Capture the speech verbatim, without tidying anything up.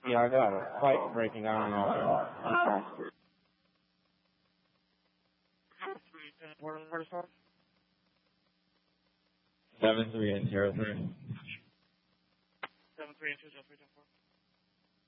Yeah, I got it. Pipe breaking down and all. Okay. Seven three and zero three. Seven three and two zero three.